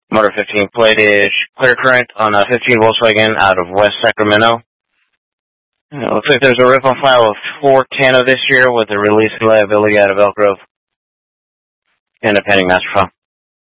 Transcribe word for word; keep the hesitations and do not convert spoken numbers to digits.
Motor fifteen plate is clear current on a fifteen Volkswagen out of West Sacramento. It looks like there's a rip on file of four ten of this year with a release and liability out of Elk Grove and a pending master file.